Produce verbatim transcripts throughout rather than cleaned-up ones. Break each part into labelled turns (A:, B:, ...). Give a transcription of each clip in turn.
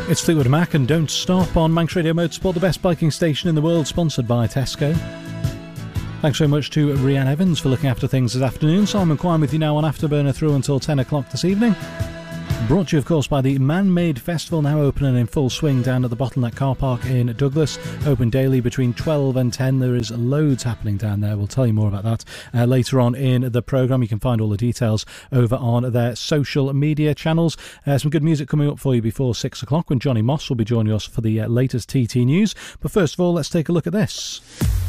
A: It's Fleetwood Mac and Don't Stop on Manx Radio Motorsport, the best biking station in the world, sponsored by Tesco. Thanks very much to Rhiann Evans for looking after things this afternoon. Simon Quine with you now on Afterburner through until ten o'clock this evening. Brought to you, of course, by the Man-Made Festival, now open and in full swing down at the Bottleneck car park in Douglas. Open daily between twelve and ten. There is loads happening down there. We'll tell you more about that uh, later on in the programme. You can find all the details over on their social media channels. Uh, some good music coming up for you before six o'clock when Johnny Moss will be joining us for the uh, latest T T news. But first of all, let's take a look at this.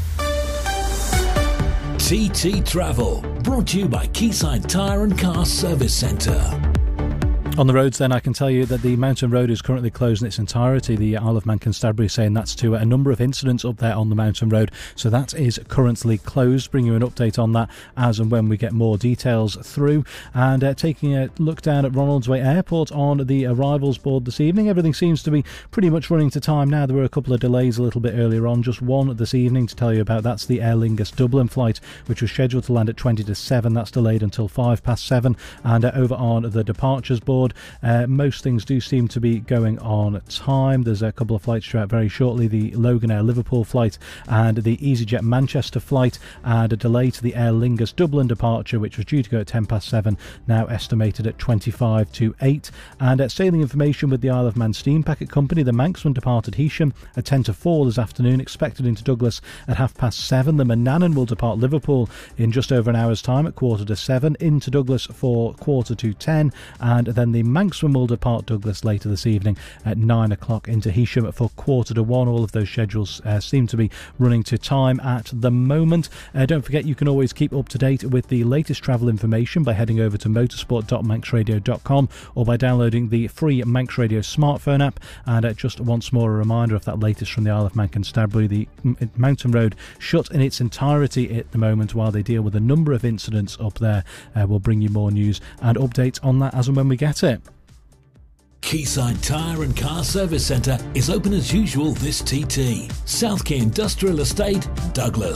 B: T T Travel, brought to you by Quayside Tyre and Car Service Centre.
A: On the roads then, I can tell you that the Mountain Road is currently closed in its entirety. The Isle of Man Constabulary is saying that's to a number of incidents up there on the Mountain Road, so that is currently closed. Bring you an update on that as and when we get more details through. And uh, taking a look down at Ronaldsway Airport on the arrivals board this evening, everything seems to be pretty much running to time now. There were a couple of delays a little bit earlier on, just one this evening to tell you about. That's the Aer Lingus Dublin flight, which was scheduled to land at twenty to seven. That's delayed until five past seven. And uh, over on the departures board, Uh, most things do seem to be going on time. There's a couple of flights due out very shortly, the Loganair Liverpool flight and the EasyJet Manchester flight, and a delay to the Aer Lingus Dublin departure, which was due to go at ten past seven, now estimated at twenty-five to eight. And uh, sailing information with the Isle of Man Steam Packet Company, the Manxman departed Heysham at ten to four this afternoon, expected into Douglas at half past seven. The Manannan will depart Liverpool in just over an hour's time at quarter to seven, into Douglas for quarter to ten, and then the Manxman will depart Douglas later this evening at nine o'clock, into Heysham for quarter to one. All of those schedules uh, seem to be running to time at the moment. Uh, don't forget, you can always keep up to date with the latest travel information by heading over to motorsport dot manx radio dot com or by downloading the free Manx Radio smartphone app. And uh, just once more, a reminder of that latest from the Isle of Man Constabulary. The M- Mountain Road shut in its entirety at the moment while they deal with a number of incidents up there. Uh, we'll bring you more news and updates on that as and when we get it.
B: Quayside Tyre and Car Service Centre is open as usual this T T. South Quay Industrial Estate, Douglas.